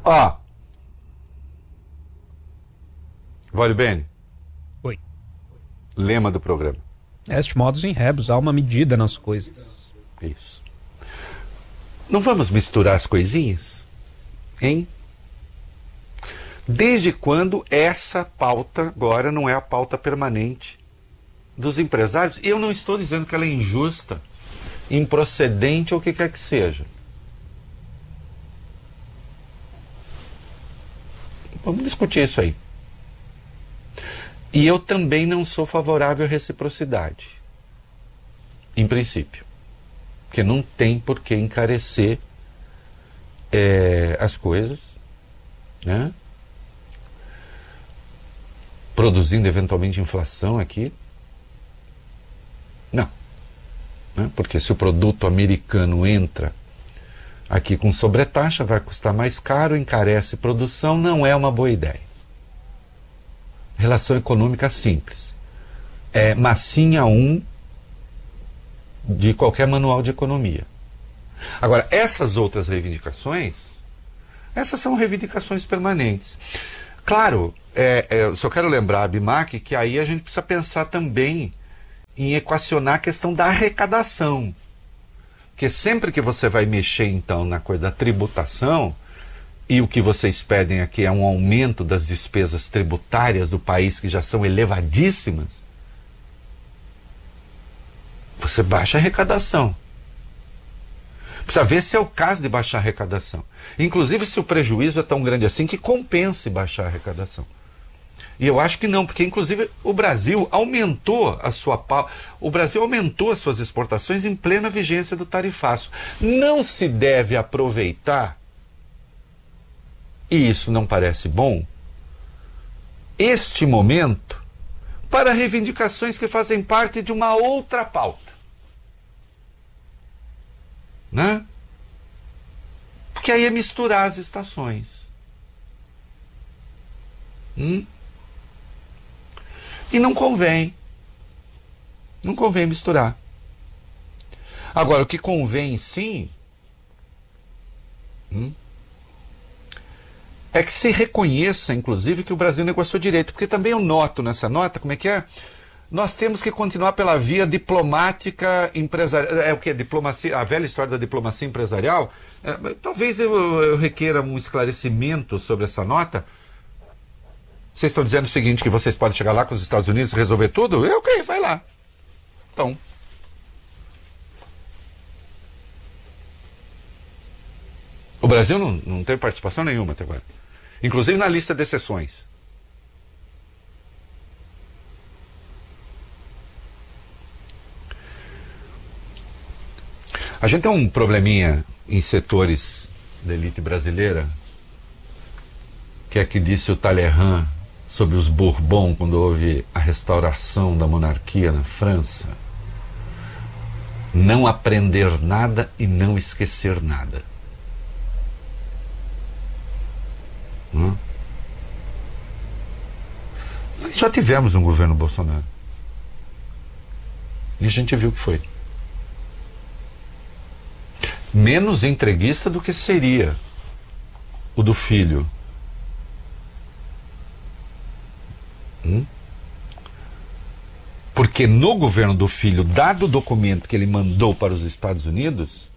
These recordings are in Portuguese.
Ó, Vale bene? Oi. Lema do programa. Est modus in rebus, há uma medida nas coisas. Isso. Não vamos misturar as coisinhas? Hein? Desde quando essa pauta agora não é a pauta permanente dos empresários? E eu não estou dizendo que ela é injusta, improcedente ou o que quer que seja. Vamos discutir isso aí. E eu também não sou favorável à reciprocidade, em princípio. Porque não tem por que encarecer as coisas, né? Produzindo eventualmente inflação aqui. Não. Né? Porque se o produto americano entra aqui com sobretaxa, vai custar mais caro, encarece produção, não é uma boa ideia. Relação econômica simples. É massinha 1 de qualquer manual de economia. Agora, essas outras reivindicações, essas são reivindicações permanentes. Claro, eu só quero lembrar a BIMAC que aí a gente precisa pensar também em equacionar a questão da arrecadação. Porque sempre que você vai mexer, então, na coisa da tributação, e o que vocês pedem aqui é um aumento das despesas tributárias do país, que já são elevadíssimas, você baixa a arrecadação. Precisa ver se é o caso de baixar a arrecadação. Inclusive se o prejuízo é tão grande assim que compense baixar a arrecadação. E eu acho que não, porque inclusive o Brasil aumentou as suas exportações em plena vigência do tarifaço. Não se deve aproveitar, e isso não parece bom, este momento para reivindicações que fazem parte de uma outra pauta. Né? Porque aí é misturar as estações. E não convém. Não convém misturar. Agora, o que convém sim é que se reconheça, inclusive, que o Brasil negociou direito. Porque também eu noto nessa nota, como é que é? Nós temos que continuar pela via diplomática empresarial. É o que? Diplomacia, a velha história da diplomacia empresarial. Talvez eu requeira um esclarecimento sobre essa nota. Vocês estão dizendo o seguinte, que vocês podem chegar lá com os Estados Unidos e resolver tudo? Ok, vai lá. Então. O Brasil não teve participação nenhuma até agora. Inclusive na lista de exceções. A gente tem um probleminha em setores da elite brasileira, que é que disse o Talleyrand sobre os Bourbon quando houve a restauração da monarquia na França: não aprender nada e não esquecer nada. Nós já tivemos um governo Bolsonaro e a gente viu o que foi. Menos entreguista do que seria o do filho. Porque no governo do filho, dado o documento que ele mandou para os Estados Unidos,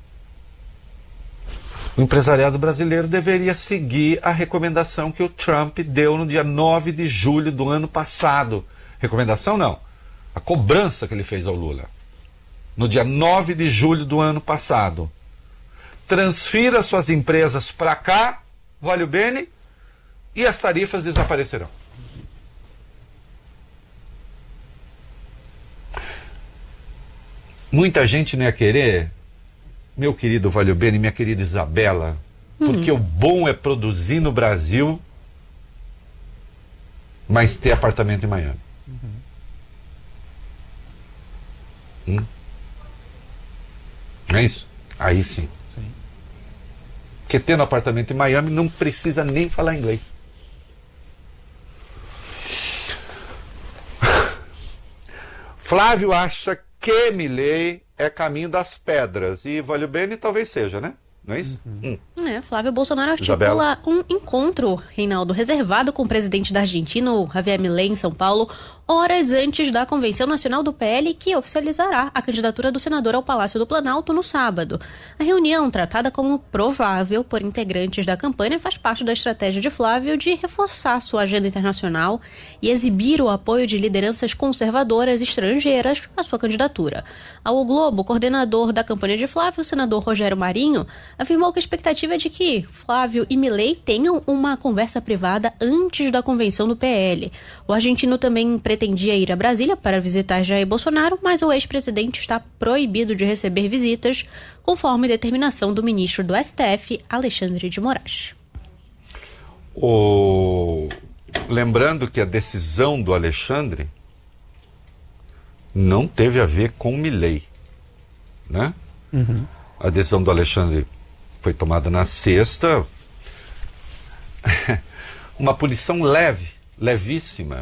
o empresariado brasileiro deveria seguir a recomendação que o Trump deu no dia 9 de julho do ano passado. Recomendação não, a cobrança que ele fez ao Lula. No dia 9 de julho do ano passado. Transfira suas empresas para cá, vale o bene, e as tarifas desaparecerão. Muita gente não ia querer, meu querido Vale o Bene, minha querida Isabela, porque o bom é produzir no Brasil, mas ter apartamento em Miami. Não é isso? Aí sim. Porque tendo apartamento em Miami não precisa nem falar inglês. Flávio acha que Milei é caminho das pedras. E Vale o Bene talvez seja, né? não é isso? Flávio Bolsonaro Isabela. articula um encontro, Reinaldo, reservado com o presidente da Argentina, o Javier Milei, em São Paulo, horas antes da Convenção Nacional do PL, que oficializará a candidatura do senador ao Palácio do Planalto no sábado. A reunião, tratada como provável por integrantes da campanha, faz parte da estratégia de Flávio de reforçar sua agenda internacional e exibir o apoio de lideranças conservadoras estrangeiras à sua candidatura. Ao Globo, o coordenador da campanha de Flávio, o senador Rogério Marinho, afirmou que a expectativa é de que Flávio e Milei tenham uma conversa privada antes da convenção do PL. O argentino também pretendia ir a Brasília para visitar Jair Bolsonaro, mas o ex-presidente está proibido de receber visitas, conforme determinação do ministro do STF, Alexandre de Moraes. Lembrando que a decisão do Alexandre não teve a ver com o Milei, né? A decisão do Alexandre foi tomada na sexta. Uma punição levíssima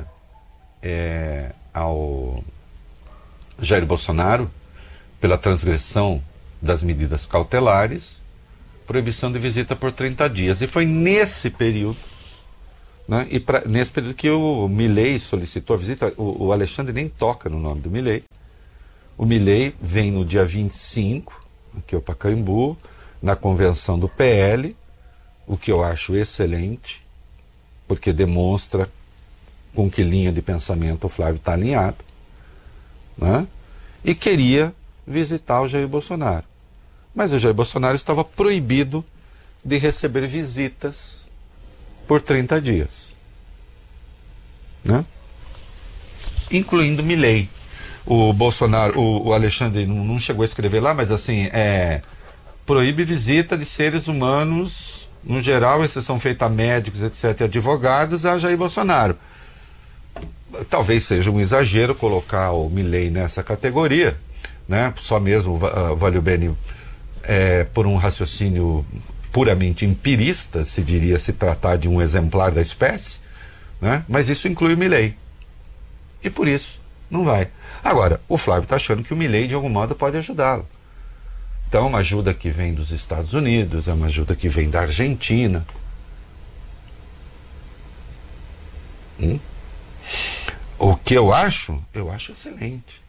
ao Jair Bolsonaro pela transgressão das medidas cautelares, proibição de visita por 30 dias. E foi nesse período, né, nesse período que o Milei solicitou a visita. O Alexandre nem toca no nome do Milei. O Milei vem no dia 25, aqui ao Pacaembu, na convenção do PL, o que eu acho excelente, porque demonstra com que linha de pensamento o Flávio está alinhado, né? E queria visitar o Jair Bolsonaro. Mas o Jair Bolsonaro estava proibido de receber visitas por 30 dias, né? Incluindo Milei. O Bolsonaro, o Alexandre não chegou a escrever lá, mas assim, proíbe visita de seres humanos, no geral, exceção feita a médicos, etc., e advogados, a Jair Bolsonaro. Talvez seja um exagero colocar o Milei nessa categoria, né? Só mesmo vale o bem por um raciocínio puramente empirista, se diria se tratar de um exemplar da espécie, né? Mas isso inclui o Milei. E por isso não vai. Agora, o Flávio está achando que o Milei de algum modo pode ajudá-lo. Então, é uma ajuda que vem dos Estados Unidos, é uma ajuda que vem da Argentina. O que eu acho excelente.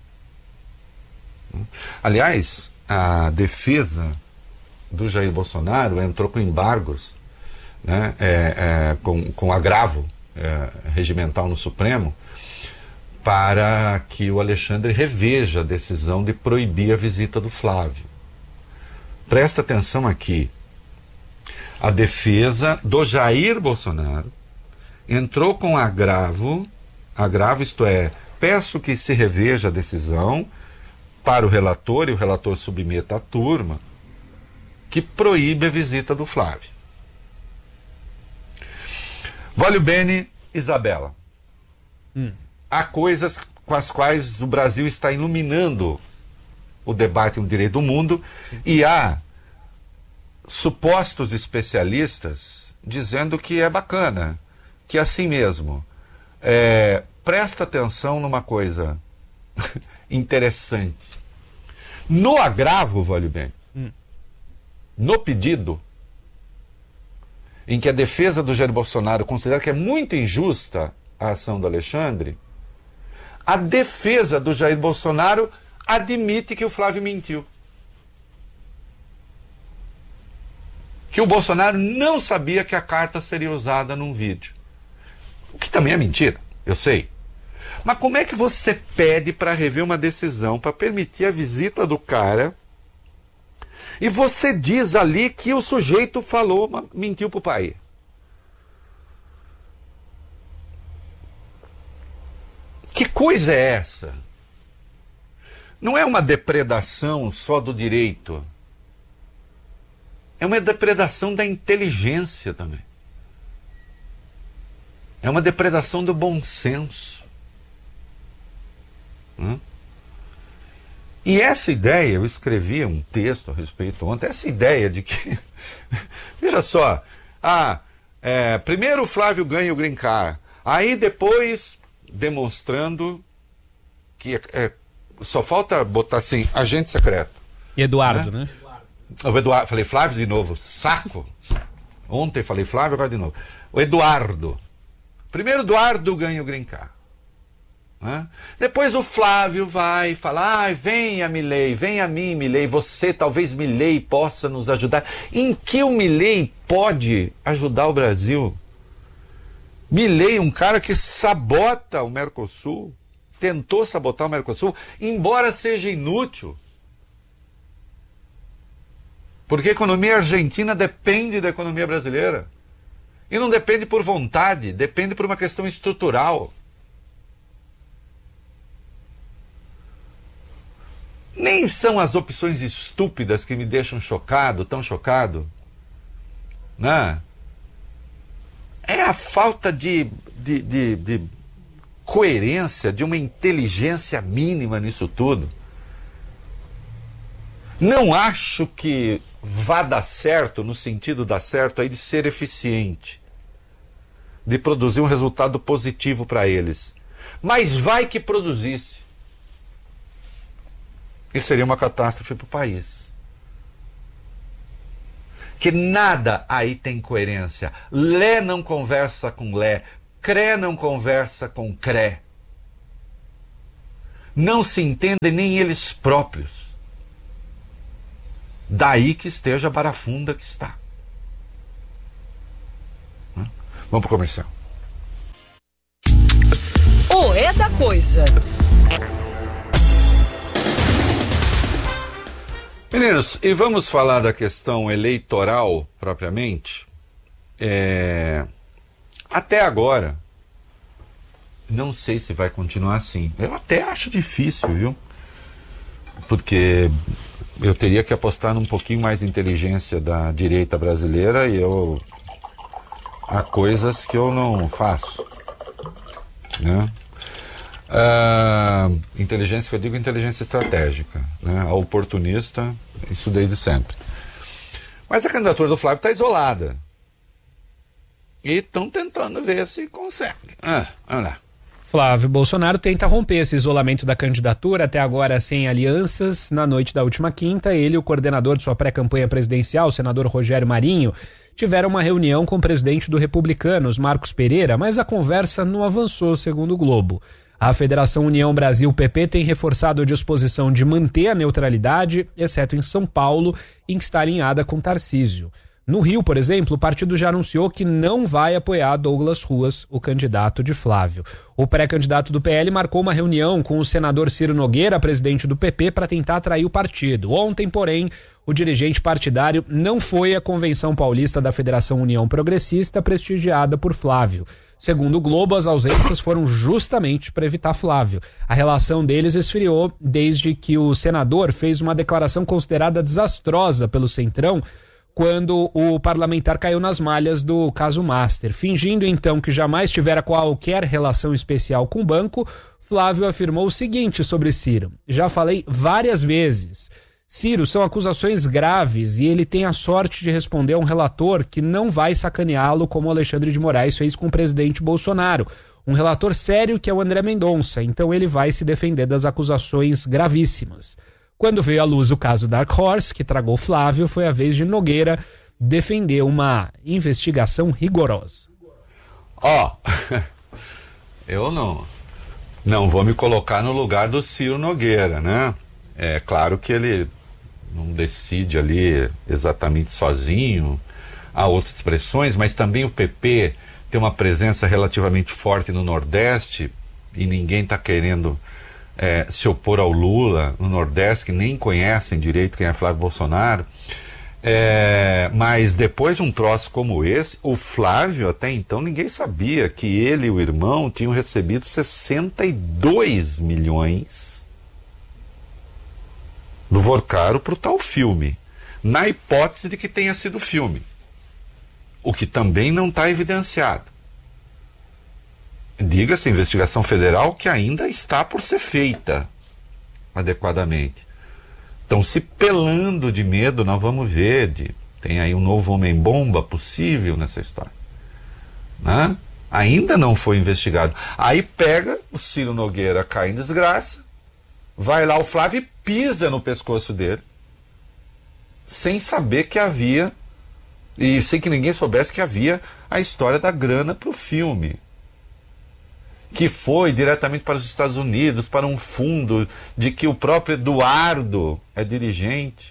Aliás, a defesa do Jair Bolsonaro entrou com embargos, né, com agravo regimental no Supremo, para que o Alexandre reveja a decisão de proibir a visita do Flávio. Presta atenção aqui. A defesa do Jair Bolsonaro entrou com agravo, isto é, peço que se reveja a decisão para o relator, e o relator submeta à turma, que proíbe a visita do Flávio. Voglio bene, Isabela. Há coisas com as quais o Brasil está iluminando o debate no direito do mundo. Sim. E há supostos especialistas dizendo que é bacana, que é assim mesmo. Presta atenção numa coisa interessante. No agravo, vale bem, no pedido, em que a defesa do Jair Bolsonaro considera que é muito injusta a ação do Alexandre, a defesa do Jair Bolsonaro admite que o Flávio mentiu. Que o Bolsonaro não sabia que a carta seria usada num vídeo. O que também é mentira, eu sei. Mas como é que você pede para rever uma decisão, para permitir a visita do cara, e você diz ali que o sujeito mentiu para o pai? Que coisa é essa? Não é uma depredação só do direito. É uma depredação da inteligência também. É uma depredação do bom senso. E essa ideia, eu escrevi um texto a respeito ontem, essa ideia de que, veja só, primeiro o Flávio ganha o Green Card, aí depois demonstrando que só falta botar assim, agente secreto. Eduardo, né? O Eduardo, falei Flávio de novo, saco. Ontem falei Flávio, agora de novo. O Eduardo. Primeiro Eduardo ganha o Green Card. Né? Depois o Flávio vai falar, venha Milei, venha a mim Milei, você talvez Milei possa nos ajudar. Em que o Milei pode ajudar o Brasil? Milei, um cara que sabota o Mercosul, tentou sabotar o Mercosul, embora seja inútil. Porque a economia argentina depende da economia brasileira. E não depende por vontade, depende por uma questão estrutural. Nem são as opções estúpidas que me deixam chocado, tão chocado. Né? É a falta de coerência, de uma inteligência mínima nisso tudo. Não acho que vá dar certo, no sentido dar certo aí de ser eficiente, de produzir um resultado positivo para eles. Mas vai que produzisse. Isso seria uma catástrofe para o país. Que nada aí tem coerência. Lé não conversa com Lé. Cré não conversa com Cré. Não se entendem nem eles próprios. Daí que esteja a barafunda que está. Vamos para o comercial. O É da Coisa. Meninos, e vamos falar da questão eleitoral propriamente? Até agora, não sei se vai continuar assim. Eu até acho difícil, viu? Porque eu teria que apostar num pouquinho mais de inteligência da direita brasileira e há coisas que eu não faço, né? Inteligência que eu digo, inteligência estratégica, né? A oportunista, isso desde sempre. Mas a candidatura do Flávio está isolada e estão tentando ver se consegue. Vamos lá. Flávio Bolsonaro tenta romper esse isolamento da candidatura, até agora sem alianças. Na noite da última quinta, ele e o coordenador de sua pré-campanha presidencial, o senador Rogério Marinho, tiveram uma reunião com o presidente do Republicanos, Marcos Pereira, mas a conversa não avançou, segundo o Globo. A Federação União Brasil PP tem reforçado a disposição de manter a neutralidade, exceto em São Paulo, em que está alinhada com Tarcísio. No Rio, por exemplo, o partido já anunciou que não vai apoiar Douglas Ruas, o candidato de Flávio. O pré-candidato do PL marcou uma reunião com o senador Ciro Nogueira, presidente do PP, para tentar atrair o partido. Ontem, porém, o dirigente partidário não foi à Convenção Paulista da Federação União Progressista, prestigiada por Flávio. Segundo o Globo, as ausências foram justamente para evitar Flávio. A relação deles esfriou desde que o senador fez uma declaração considerada desastrosa pelo Centrão, quando o parlamentar caiu nas malhas do caso Master. Fingindo então que jamais tivera qualquer relação especial com o banco, Flávio afirmou o seguinte sobre Ciro: já falei várias vezes, Ciro, são acusações graves e ele tem a sorte de responder a um relator que não vai sacaneá-lo como o Alexandre de Moraes fez com o presidente Bolsonaro. Um relator sério que é o André Mendonça, então ele vai se defender das acusações gravíssimas. Quando veio à luz o caso Dark Horse, que tragou Flávio, foi a vez de Nogueira defender uma investigação rigorosa. Eu não vou me colocar no lugar do Ciro Nogueira, né? É claro que ele não decide ali exatamente sozinho, há outras expressões, mas também o PP tem uma presença relativamente forte no Nordeste e ninguém está querendo se opor ao Lula no Nordeste, que nem conhecem direito quem é Flávio Bolsonaro. Mas depois de um troço como esse, o Flávio, até então, ninguém sabia que ele e o irmão tinham recebido 62 milhões do Vorcaro para o tal filme, na hipótese de que tenha sido filme, o que também não está evidenciado. Diga-se, investigação federal que ainda está por ser feita adequadamente. Estão se pelando de medo, nós vamos ver, tem aí um novo homem-bomba possível nessa história. Né? Ainda não foi investigado. Aí pega o Ciro Nogueira, cai em desgraça, vai lá o Flávio e pisa no pescoço dele, sem saber que havia, e sem que ninguém soubesse que havia a história da grana para o filme, que foi diretamente para os Estados Unidos, para um fundo de que o próprio Eduardo é dirigente,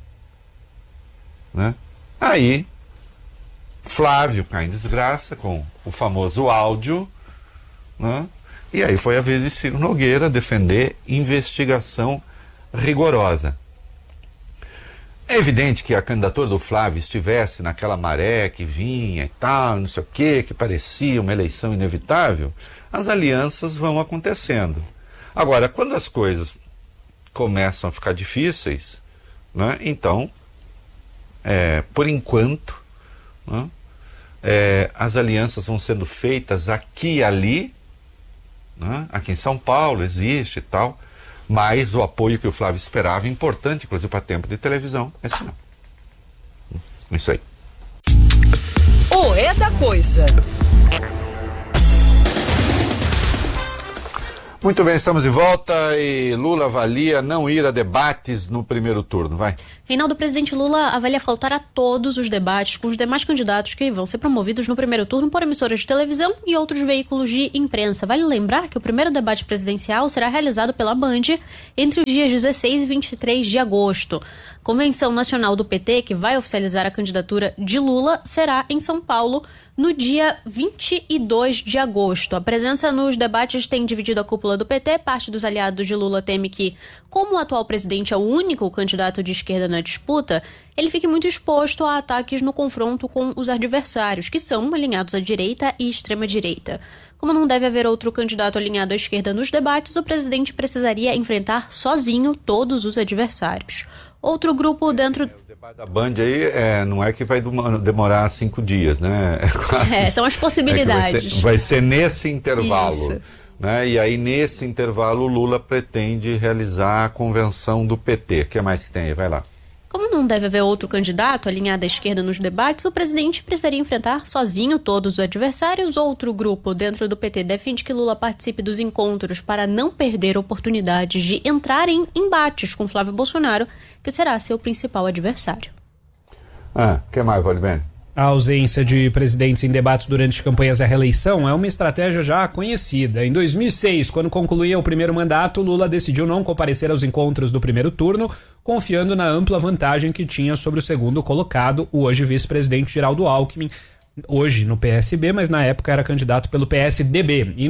né? Aí Flávio cai em desgraça com o famoso áudio, né? E aí foi a vez de Ciro Nogueira defender investigação rigorosa. É evidente que a candidatura do Flávio estivesse naquela maré que vinha e tal, não sei o quê, que parecia uma eleição inevitável, as alianças vão acontecendo. Agora, quando as coisas começam a ficar difíceis, né, então, por enquanto, né, as alianças vão sendo feitas aqui e ali, né, aqui em São Paulo existe e tal, mas o apoio que o Flávio esperava, importante, inclusive para tempo de televisão, esse não. Isso aí. O É da Coisa. Muito bem, estamos de volta e Lula avalia não ir a debates no primeiro turno, vai. Reinaldo, o presidente Lula avalia faltar a todos os debates com os demais candidatos que vão ser promovidos no primeiro turno por emissoras de televisão e outros veículos de imprensa. Vale lembrar que o primeiro debate presidencial será realizado pela Band entre os dias 16 e 23 de agosto. Convenção Nacional do PT, que vai oficializar a candidatura de Lula, será em São Paulo no dia 22 de agosto. A presença nos debates tem dividido a cúpula do PT. Parte dos aliados de Lula teme que, como o atual presidente é o único candidato de esquerda na disputa, ele fique muito exposto a ataques no confronto com os adversários, que são alinhados à direita e extrema-direita. Como não deve haver outro candidato alinhado à esquerda nos debates, o presidente precisaria enfrentar sozinho todos os adversários. Outro grupo dentro... O debate da Band aí não é que vai demorar 5 dias, né? São as possibilidades. Vai ser nesse intervalo. Isso. Né? E aí, nesse intervalo, o Lula pretende realizar a convenção do PT. O que mais que tem aí? Vai lá. Como não deve haver outro candidato alinhado à esquerda nos debates, o presidente precisaria enfrentar sozinho todos os adversários. Outro grupo dentro do PT defende que Lula participe dos encontros para não perder oportunidades de entrar em embates com Flávio Bolsonaro, que será seu principal adversário. O que mais, Valdemar? A ausência de presidentes em debates durante campanhas à reeleição é uma estratégia já conhecida. Em 2006, quando concluía o primeiro mandato, Lula decidiu não comparecer aos encontros do primeiro turno, confiando na ampla vantagem que tinha sobre o segundo colocado, o hoje vice-presidente Geraldo Alckmin, hoje no PSB, mas na época era candidato pelo PSDB. Em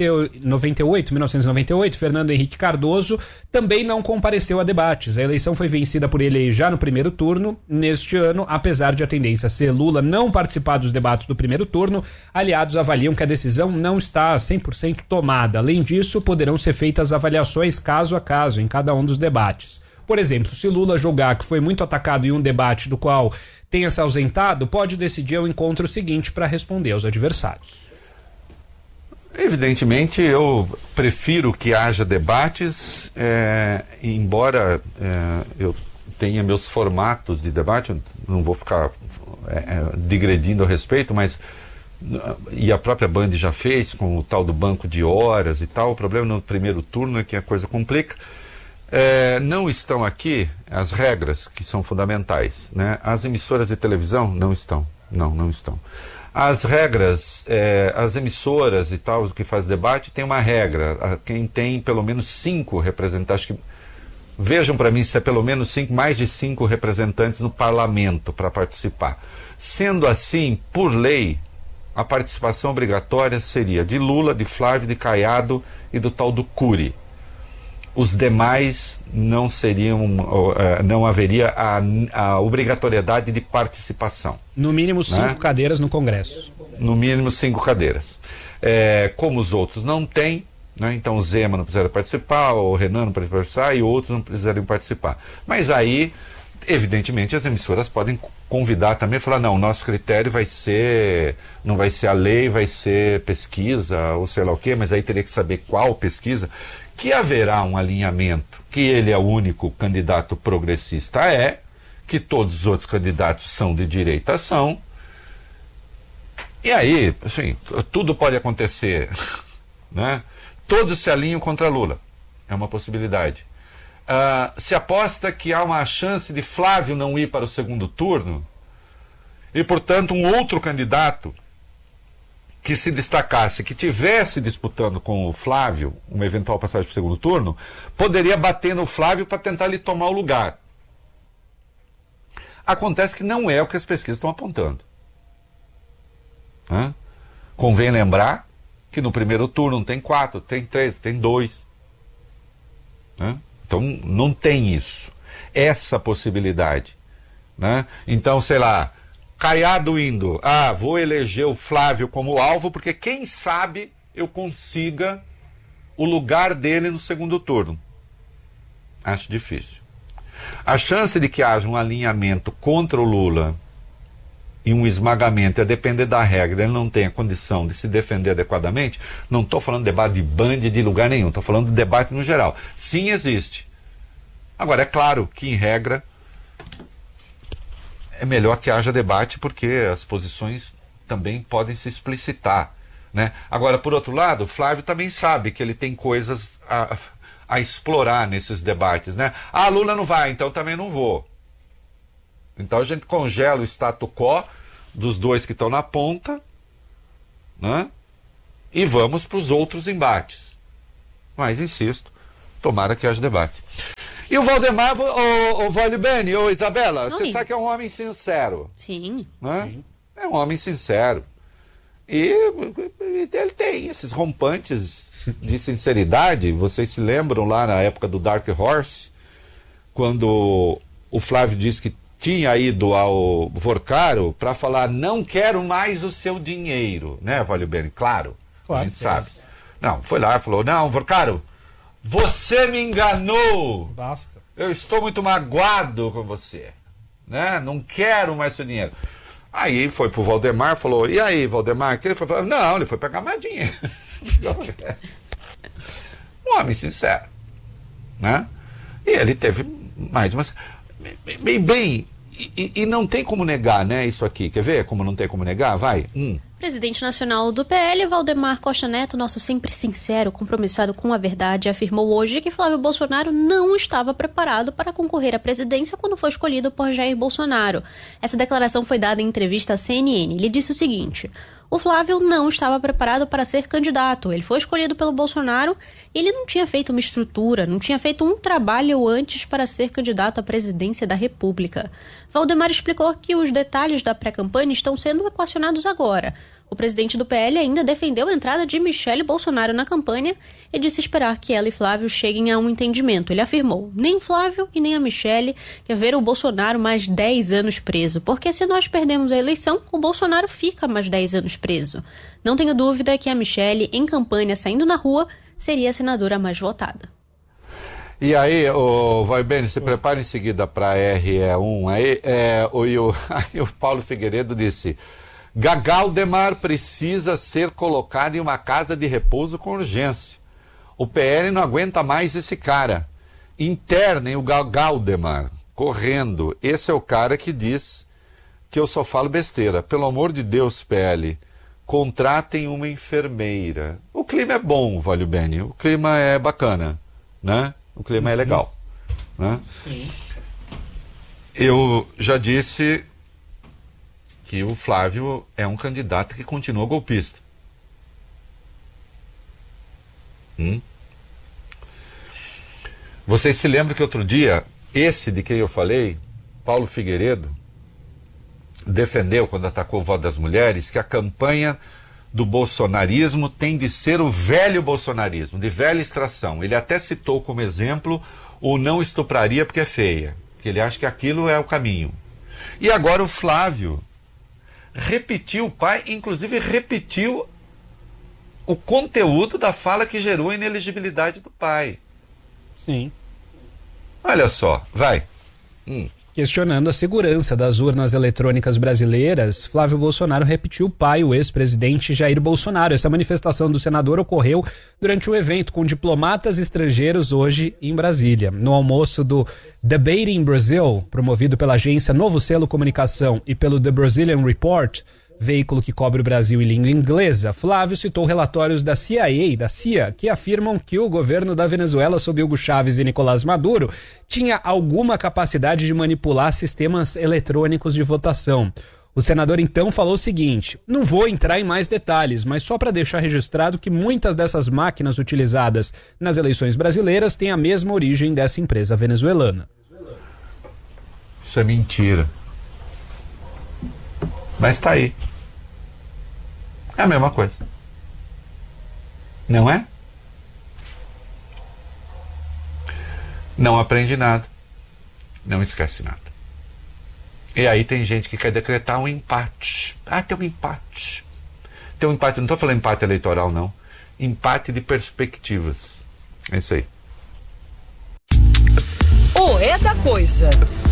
1998, Fernando Henrique Cardoso também não compareceu a debates. A eleição foi vencida por ele já no primeiro turno. Neste ano, apesar de a tendência ser Lula não participar dos debates do primeiro turno, aliados avaliam que a decisão não está 100% tomada. Além disso, poderão ser feitas avaliações caso a caso em cada um dos debates. Por exemplo, se Lula julgar que foi muito atacado em um debate do qual tenha se ausentado, pode decidir o encontro seguinte para responder aos adversários. Evidentemente, eu prefiro que haja debates, embora eu tenha meus formatos de debate, eu não vou ficar digredindo a respeito, mas e a própria Band já fez com o tal do banco de horas e tal. O problema no primeiro turno é que a coisa complica. Não estão aqui as regras que são fundamentais, né? As emissoras de televisão não estão. Não estão. As regras, as emissoras e tal, que faz debate, tem uma regra. Quem tem pelo menos 5 representantes, vejam para mim se é pelo menos 5, mais de 5 representantes no parlamento para participar. Sendo assim, por lei, a participação obrigatória seria de Lula, de Flávio, de Caiado e do tal do Cury. Os demais não haveria a obrigatoriedade de participação. No mínimo 5 cadeiras no Congresso. No mínimo 5 cadeiras. Como os outros não têm, né, então o Zema não precisaria participar, o Renan não precisaria participar e outros não precisariam participar. Mas aí, evidentemente, as emissoras podem convidar também, falar, não, o nosso critério não vai ser a lei, vai ser pesquisa, ou sei lá o quê, mas aí teria que saber qual pesquisa. Que haverá um alinhamento, que ele é o único candidato progressista, que todos os outros candidatos são de direita, são. E aí, assim, tudo pode acontecer, né? Todos se alinham contra Lula, é uma possibilidade. se aposta que há uma chance de Flávio não ir para o segundo turno e, portanto, um outro candidato que se destacasse, que tivesse disputando com o Flávio, uma eventual passagem para o segundo turno, poderia bater no Flávio para tentar lhe tomar o lugar. Acontece que não é o que as pesquisas estão apontando. Convém lembrar que no primeiro turno não tem 4, tem 3, tem 2. Então não tem isso. Essa possibilidade. Então, sei lá, Caiado indo, vou eleger o Flávio como alvo, porque quem sabe eu consiga o lugar dele no segundo turno. Acho difícil. A chance de que haja um alinhamento contra o Lula e um esmagamento, a depender da regra, ele não tem a condição de se defender adequadamente, não estou falando de debate de Band de lugar nenhum, estou falando de debate no geral. Sim, existe. Agora, é claro que, em regra, é melhor que haja debate, porque as posições também podem se explicitar, né? Agora, por outro lado, o Flávio também sabe que ele tem coisas a explorar nesses debates, né? Lula não vai, então também não vou. Então a gente congela o status quo dos dois que estão na ponta, né? E vamos para os outros embates. Mas, insisto, tomara que haja debate. E o Valdemar, o Valibene, ou Isabela, você sabe que é um homem sincero. Sim. Né? Sim. É um homem sincero. E ele tem esses rompantes de sinceridade. Vocês se lembram lá na época do Dark Horse, quando o Flávio disse que tinha ido ao Vorcaro para falar: não quero mais o seu dinheiro, né, Valibene? Claro, a gente sabe. Não, foi lá e falou: não, Vorcaro, você me enganou. Basta. Eu estou muito magoado com você, né? Não quero mais seu dinheiro. Aí foi pro Valdemar, falou: e aí, Valdemar? Que ele foi falar? Não, ele foi pegar mais dinheiro. Um homem sincero, né? E ele teve mais uma... E não tem como negar, né, isso aqui. Quer ver como não tem como negar? Vai. Presidente nacional do PL, Valdemar Costa Neto, nosso sempre sincero, compromissado com a verdade, afirmou hoje que Flávio Bolsonaro não estava preparado para concorrer à presidência quando foi escolhido por Jair Bolsonaro. Essa declaração foi dada em entrevista à CNN. Ele disse o seguinte: o Flávio não estava preparado para ser candidato. Ele foi escolhido pelo Bolsonaro e ele não tinha feito uma estrutura, não tinha feito um trabalho antes para ser candidato à presidência da República. Valdemar explicou que os detalhes da pré-campanha estão sendo equacionados agora. O presidente do PL ainda defendeu a entrada de Michele Bolsonaro na campanha e disse esperar que ela e Flávio cheguem a um entendimento. Ele afirmou: nem Flávio e nem a Michele quer ver o Bolsonaro mais 10 anos preso, porque se nós perdemos a eleição, o Bolsonaro fica mais 10 anos preso. Não tenho dúvida que a Michele, em campanha, saindo na rua, seria a senadora mais votada. E aí, Valibene, se prepara em seguida para RE1. Aí o Paulo Figueiredo disse: Galdemar precisa ser colocado em uma casa de repouso com urgência. O PL não aguenta mais esse cara. Internem o Galdemar, correndo. Esse é o cara que diz que eu só falo besteira. Pelo amor de Deus, PL, contratem uma enfermeira. O clima é bom, Valibene. O clima é bacana, né? O clima é legal, né? Sim. Eu já disse que o Flávio é um candidato que continua golpista. Vocês se lembram que outro dia, esse de quem eu falei, Paulo Figueiredo, defendeu, quando atacou o voto das mulheres, que a campanha do bolsonarismo tem de ser o velho bolsonarismo, de velha extração. Ele até citou como exemplo o não estupraria porque é feia, que ele acha que aquilo é o caminho. E agora o Flávio repetiu, o pai inclusive repetiu o conteúdo da fala que gerou a inelegibilidade do pai. Sim. Olha só, vai. Questionando a segurança das urnas eletrônicas brasileiras, Flávio Bolsonaro repetiu o pai, o ex-presidente Jair Bolsonaro. Essa manifestação do senador ocorreu durante um evento com diplomatas estrangeiros hoje em Brasília. No almoço do Debating Brazil, promovido pela agência Novo Selo Comunicação e pelo The Brazilian Report, veículo que cobre o Brasil em língua inglesa, Flávio citou relatórios da CIA e da CIA que afirmam que o governo da Venezuela, sob Hugo Chávez e Nicolás Maduro, tinha alguma capacidade de manipular sistemas eletrônicos de votação. O senador então falou o seguinte: não vou entrar em mais detalhes, mas só para deixar registrado que muitas dessas máquinas utilizadas nas eleições brasileiras têm a mesma origem dessa empresa venezuelana. Isso é mentira. Mas tá aí. É a mesma coisa. Não é? Não aprende nada. Não esquece nada. E aí tem gente que quer decretar um empate. Ah, tem um empate. Tem um empate, não estou falando empate eleitoral, não. Empate de perspectivas. É isso aí. O É da Coisa.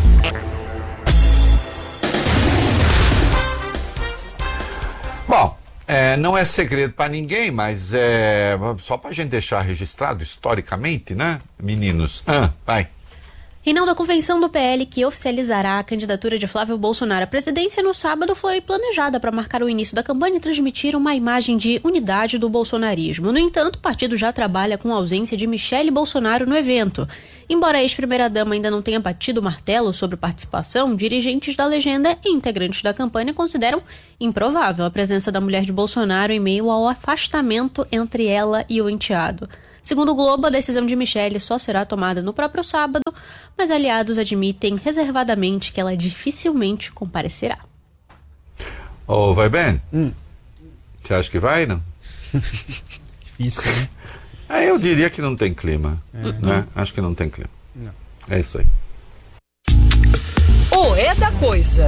Bom, não é segredo para ninguém, mas só para a gente deixar registrado historicamente, né, meninos? Vai. Reinaldo, a convenção do PL que oficializará a candidatura de Flávio Bolsonaro à presidência no sábado foi planejada para marcar o início da campanha e transmitir uma imagem de unidade do bolsonarismo. No entanto, o partido já trabalha com a ausência de Michele Bolsonaro no evento. Embora a ex-primeira-dama ainda não tenha batido o martelo sobre participação, dirigentes da legenda e integrantes da campanha consideram improvável a presença da mulher de Bolsonaro em meio ao afastamento entre ela e o enteado. Segundo o Globo, a decisão de Michele só será tomada no próprio sábado, mas aliados admitem reservadamente que ela dificilmente comparecerá. Vai bem? Você acha que vai, não? Difícil, né? Eu diria que não tem clima. Né? Acho que não tem clima. Não. É isso aí. O É da Coisa.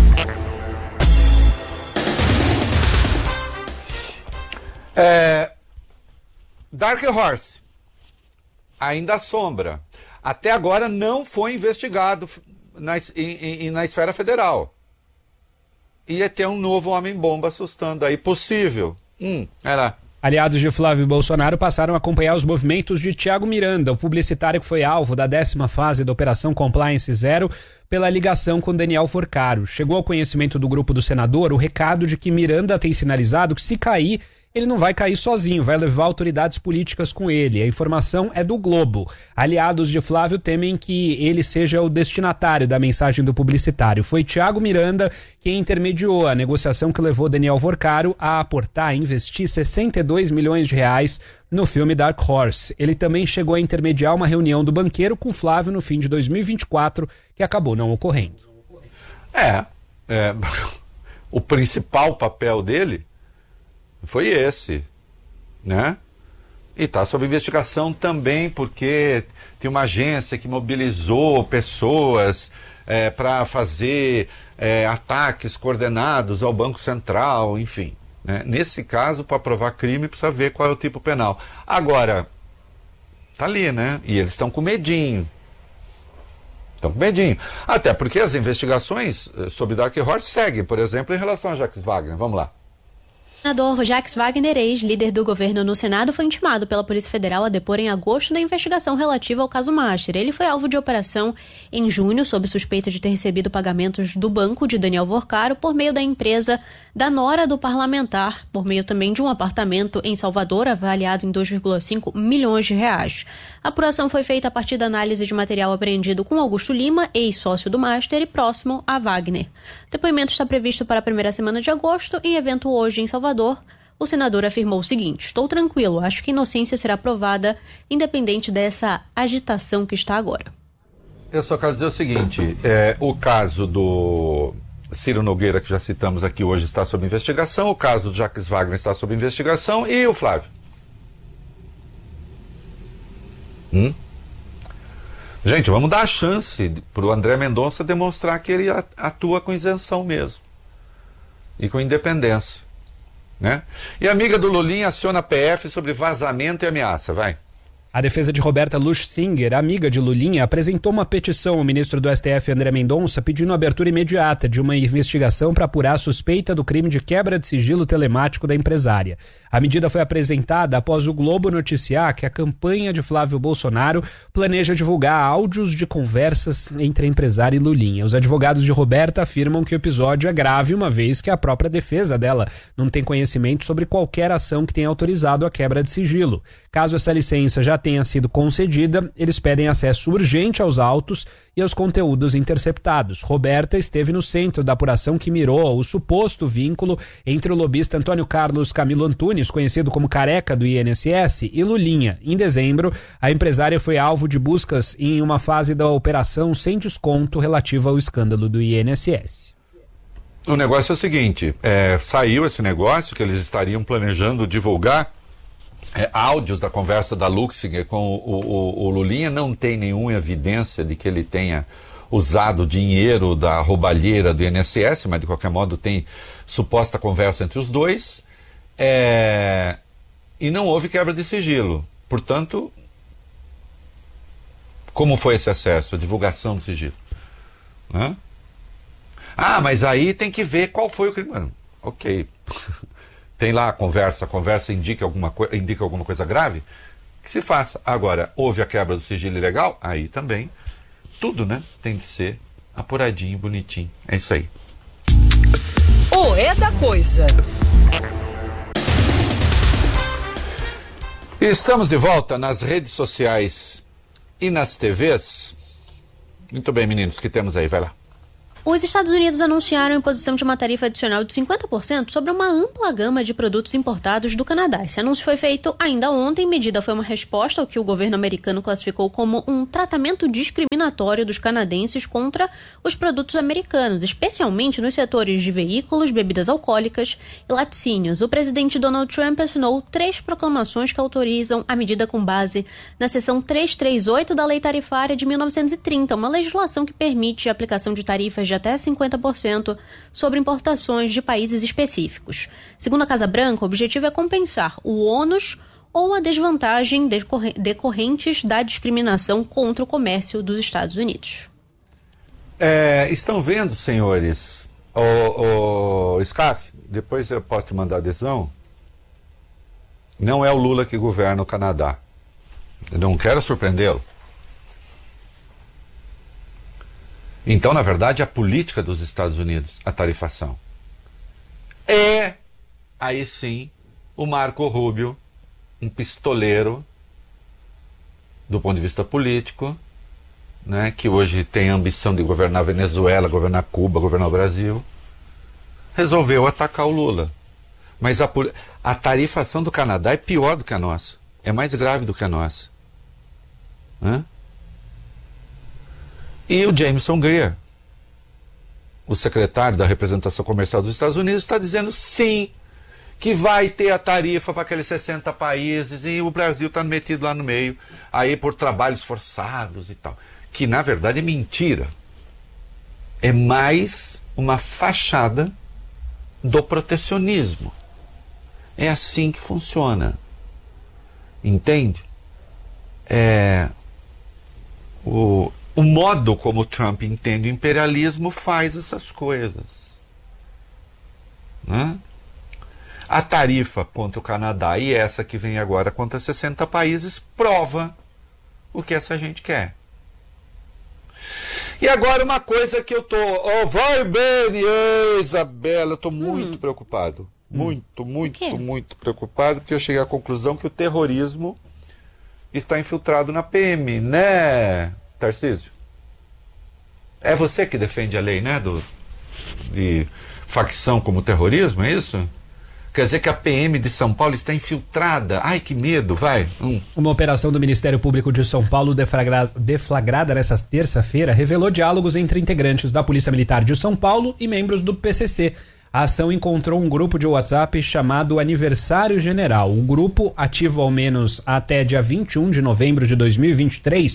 Dark Horse ainda assombra. Até agora não foi investigado na esfera federal. Ia ter um novo homem-bomba assustando aí. Possível. Era. Aliados de Flávio Bolsonaro passaram a acompanhar os movimentos de Thiago Miranda, o publicitário que foi alvo da 10ª fase da Operação Compliance Zero pela ligação com Daniel Forcaro. Chegou ao conhecimento do grupo do senador o recado de que Miranda tem sinalizado que se cair, ele não vai cair sozinho, vai levar autoridades políticas com ele. A informação é do Globo. Aliados de Flávio temem que ele seja o destinatário da mensagem do publicitário. Foi Thiago Miranda quem intermediou a negociação que levou Daniel Forcaro a aportar, investir 62 milhões de reais no filme Dark Horse. Ele também chegou a intermediar uma reunião do banqueiro com Flávio no fim de 2024, que acabou não ocorrendo. O principal papel dele foi esse, né? E está sob investigação também porque tem uma agência que mobilizou pessoas para fazer ataques coordenados ao Banco Central, enfim. Né? Nesse caso, para provar crime, precisa ver qual é o tipo penal. Agora, tá ali, né? E eles estão com medinho. Estão com medinho. Até porque as investigações sobre Dark Horse seguem, por exemplo, em relação a Jacques Wagner. Vamos lá. O senador Jacques Wagner, ex-líder do governo no Senado, foi intimado pela Polícia Federal a depor em agosto na investigação relativa ao caso Master. Ele foi alvo de operação em junho, sob suspeita de ter recebido pagamentos do banco de Daniel Forcaro por meio da empresa da nora do parlamentar, por meio também de um apartamento em Salvador, avaliado em 2,5 milhões de reais. A apuração foi feita a partir da análise de material apreendido com Augusto Lima, ex-sócio do Master e próximo a Wagner. O depoimento está previsto para a primeira semana de agosto, em evento hoje em Salvador. O senador afirmou o seguinte: estou tranquilo, acho que a inocência será provada independente dessa agitação que está agora. Eu só quero dizer o seguinte, o caso do Ciro Nogueira, que já citamos aqui hoje, está sob investigação, o caso do Jacques Wagner está sob investigação, e o Flávio? Gente, vamos dar a chance para o André Mendonça demonstrar que ele atua com isenção mesmo e com independência. Né? E a amiga do Lulinha aciona a PF sobre vazamento e ameaça, vai. A defesa de Roberta Luchsinger, amiga de Lulinha, apresentou uma petição ao ministro do STF, André Mendonça, pedindo a abertura imediata de uma investigação para apurar a suspeita do crime de quebra de sigilo telemático da empresária. A medida foi apresentada após o Globo noticiar que a campanha de Flávio Bolsonaro planeja divulgar áudios de conversas entre a empresária e Lulinha. Os advogados de Roberta afirmam que o episódio é grave, uma vez que a própria defesa dela não tem conhecimento sobre qualquer ação que tenha autorizado a quebra de sigilo. Caso essa licença já tenha sido concedida, eles pedem acesso urgente aos autos e aos conteúdos interceptados. Roberta esteve no centro da apuração que mirou o suposto vínculo entre o lobista Antônio Carlos Camilo Antunes, conhecido como Careca do INSS, e Lulinha. Em dezembro, a empresária foi alvo de buscas em uma fase da operação sem desconto relativa ao escândalo do INSS. O negócio é o seguinte, saiu esse negócio que eles estariam planejando divulgar áudios da conversa da Luchsinger com o Lulinha. Não tem nenhuma evidência de que ele tenha usado dinheiro da roubalheira do INSS, mas de qualquer modo tem suposta conversa entre os dois, e não houve quebra de sigilo. Portanto, como foi esse acesso, a divulgação do sigilo? Mas aí tem que ver qual foi o crime. Ok. Tem lá a conversa indica alguma coisa grave, que se faça. Agora, houve a quebra do sigilo ilegal, aí também, tudo, né, tem que ser apuradinho, bonitinho. É isso aí. O É da Coisa. Estamos de volta nas redes sociais e nas TVs. Muito bem, meninos, o que temos aí? Vai lá. Os Estados Unidos anunciaram a imposição de uma tarifa adicional de 50% sobre uma ampla gama de produtos importados do Canadá. Esse anúncio foi feito ainda ontem. A medida foi uma resposta ao que o governo americano classificou como um tratamento discriminatório dos canadenses contra os produtos americanos, especialmente nos setores de veículos, bebidas alcoólicas e laticínios. O presidente Donald Trump assinou 3 proclamações que autorizam a medida com base na seção 338 da Lei Tarifária de 1930, uma legislação que permite a aplicação de tarifas de até 50% sobre importações de países específicos. Segundo a Casa Branca, o objetivo é compensar o ônus ou a desvantagem decorrentes da discriminação contra o comércio dos Estados Unidos. Estão vendo, senhores, o SCAF, depois eu posso te mandar adesão, não é o Lula que governa o Canadá. Eu não quero surpreendê-lo. Então, na verdade, a política dos Estados Unidos, a tarifação, aí sim, o Marco Rubio, um pistoleiro, do ponto de vista político, né, que hoje tem a ambição de governar a Venezuela, governar Cuba, governar o Brasil, resolveu atacar o Lula. Mas a tarifação do Canadá é pior do que a nossa, é mais grave do que a nossa. E o Jameson Greer, o secretário da representação comercial dos Estados Unidos, está dizendo sim, que vai ter a tarifa para aqueles 60 países e o Brasil está metido lá no meio, aí por trabalhos forçados e tal. Que na verdade é mentira. É mais uma fachada do protecionismo. É assim que funciona. Entende? O modo como Trump entende o imperialismo faz essas coisas. Né? A tarifa contra o Canadá e essa que vem agora contra 60 países prova o que essa gente quer. E agora uma coisa que eu tô... vai bem, Isabela, eu tô muito preocupado. Muito preocupado, porque eu cheguei à conclusão que o terrorismo está infiltrado na PM, né, Tarcísio? É você que defende a lei, né, de facção como terrorismo, é isso? Quer dizer que a PM de São Paulo está infiltrada. Ai, que medo, vai. Uma operação do Ministério Público de São Paulo deflagrada nesta terça-feira revelou diálogos entre integrantes da Polícia Militar de São Paulo e membros do PCC. A ação encontrou um grupo de WhatsApp chamado Aniversário General. O grupo, ativo ao menos até dia 21 de novembro de 2023,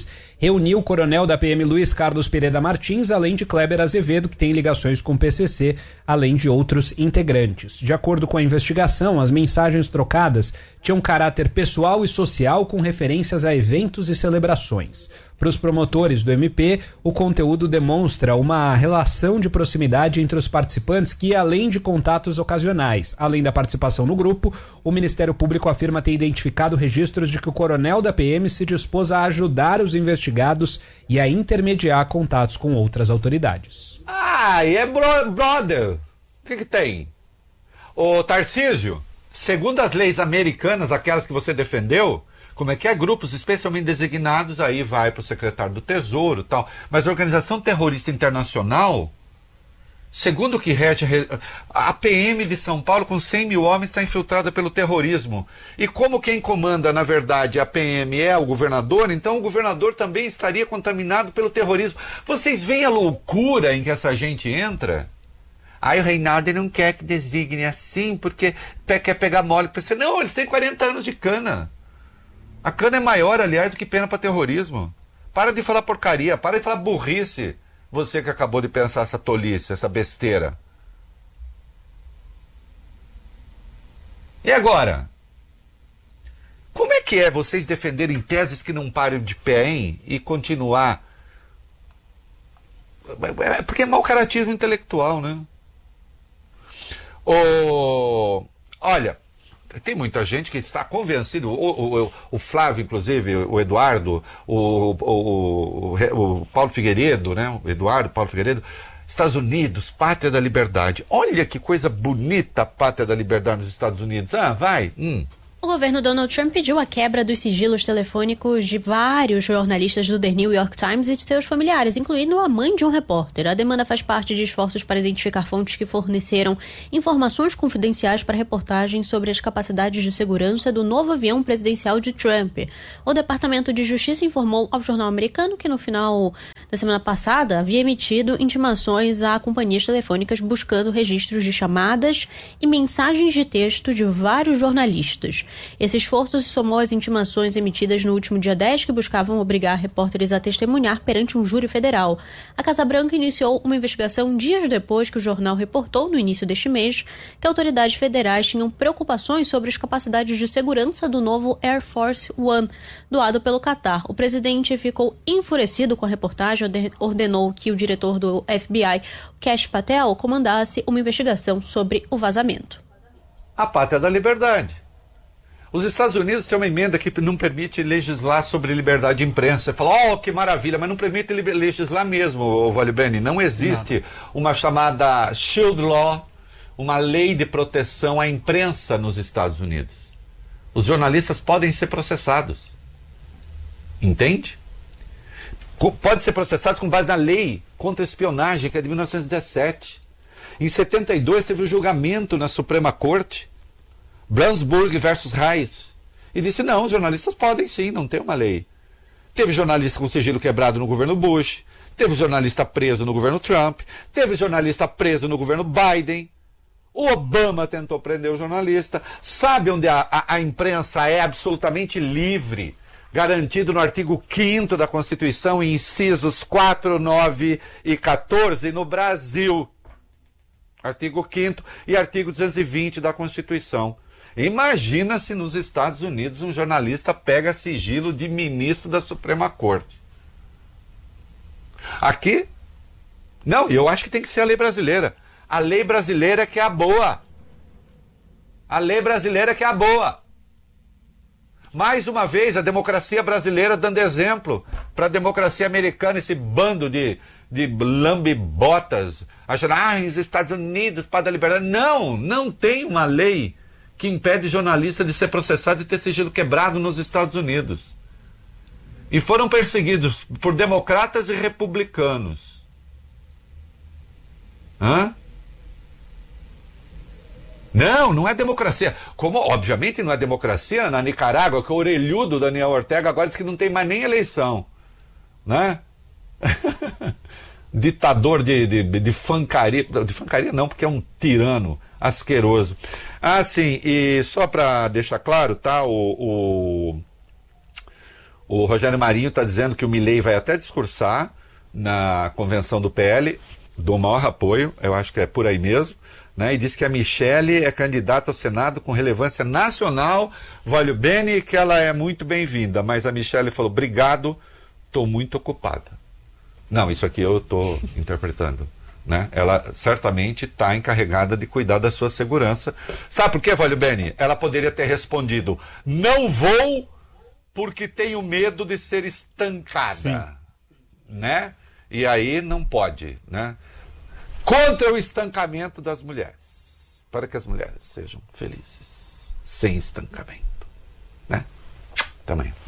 reuniu o coronel da PM Luiz Carlos Pereira Martins, além de Kleber Azevedo, que tem ligações com o PCC, além de outros integrantes. De acordo com a investigação, as mensagens trocadas tinham caráter pessoal e social com referências a eventos e celebrações. Para os promotores do MP, o conteúdo demonstra uma relação de proximidade entre os participantes que, além de contatos ocasionais, além da participação no grupo, o Ministério Público afirma ter identificado registros de que o coronel da PM se dispôs a ajudar os investigados e a intermediar contatos com outras autoridades. Ah, e é brother. O que tem? Ô Tarcísio, segundo as leis americanas, aquelas que você defendeu, como é que é? Grupos especialmente designados, aí vai para o secretário do Tesouro e tal. Mas a Organização Terrorista Internacional, segundo o que rege a PM de São Paulo, com 100 mil homens, está infiltrada pelo terrorismo. E como quem comanda, na verdade, a PM é o governador, então o governador também estaria contaminado pelo terrorismo. Vocês veem a loucura em que essa gente entra? Aí o Reinaldo não quer que designe assim, porque quer pegar mole. Não, eles têm 40 anos de cana. A cana é maior, aliás, do que pena para terrorismo. Para de falar porcaria, para de falar burrice. Você que acabou de pensar essa tolice, essa besteira. E agora? Como é que é vocês defenderem teses que não param de pé, hein? E continuar? Porque é mau caratismo intelectual, né? Olha, tem muita gente que está convencido, o Flávio, inclusive, o Eduardo, o Paulo Figueiredo, né? O Eduardo, Paulo Figueiredo, Estados Unidos, pátria da liberdade. Olha que coisa bonita a pátria da liberdade nos Estados Unidos. Ah, vai. O governo Donald Trump pediu a quebra dos sigilos telefônicos de vários jornalistas do The New York Times e de seus familiares, incluindo a mãe de um repórter. A demanda faz parte de esforços para identificar fontes que forneceram informações confidenciais para reportagens sobre as capacidades de segurança do novo avião presidencial de Trump. O Departamento de Justiça informou ao jornal americano que no final da semana passada havia emitido intimações a companhias telefônicas buscando registros de chamadas e mensagens de texto de vários jornalistas. Esse esforço se somou às intimações emitidas no último dia 10 que buscavam obrigar repórteres a testemunhar perante um júri federal. A Casa Branca iniciou uma investigação dias depois que o jornal reportou, no início deste mês, que autoridades federais tinham preocupações sobre as capacidades de segurança do novo Air Force One, doado pelo Catar. O presidente ficou enfurecido com a reportagem e ordenou que o diretor do FBI, Kash Patel, comandasse uma investigação sobre o vazamento. A pátria da liberdade. Os Estados Unidos têm uma emenda que não permite legislar sobre liberdade de imprensa. Você fala, que maravilha, mas não permite legislar mesmo, Valibrani. Não existe uma chamada Shield Law, uma lei de proteção à imprensa nos Estados Unidos. Os jornalistas podem ser processados. Entende? Podem ser processados com base na lei contra a espionagem, que é de 1917. Em 72 teve um julgamento na Suprema Corte, Brandsburg versus Reis, e disse, não, os jornalistas podem sim, não tem uma lei. Teve jornalista com sigilo quebrado no governo Bush, teve jornalista preso no governo Trump, teve jornalista preso no governo Biden, o Obama tentou prender o jornalista. Sabe onde a imprensa é absolutamente livre, garantido no artigo 5º da Constituição, incisos 4, 9 e 14, no Brasil. Artigo 5º e artigo 220 da Constituição. Imagina se nos Estados Unidos um jornalista pega sigilo de ministro da Suprema Corte. Aqui, não, eu acho que tem que ser a lei brasileira. A lei brasileira que é a boa. A lei brasileira que é a boa. Mais uma vez, a democracia brasileira dando exemplo para a democracia americana, esse bando de lambe-botas, achando, os Estados Unidos, pátria da liberdade. Não tem uma lei que impede jornalista de ser processado e ter sigilo quebrado nos Estados Unidos. E foram perseguidos por democratas e republicanos. Não é democracia. Como, obviamente, não é democracia na Nicarágua, que o orelhudo Daniel Ortega agora diz que não tem mais nem eleição. Né? Ditador de fancaria. De fancaria não, porque é um tirano asqueroso. Sim, e só para deixar claro, tá? O O Rogério Marinho está dizendo que o Milei vai até discursar na convenção do PL, dou maior apoio, eu acho que é por aí mesmo, né? E diz que a Michelle é candidata ao Senado com relevância nacional, voglio bene, que ela é muito bem-vinda, mas a Michelle falou, obrigado, estou muito ocupada. Não, isso aqui eu estou interpretando, né? Ela certamente está encarregada de cuidar da sua segurança. Sabe por quê, voglio bene? Ela poderia ter respondido, não vou porque tenho medo de ser estancada, né? E aí não pode, né? Contra o estancamento das mulheres, para que as mulheres sejam felizes, sem estancamento, né? Também.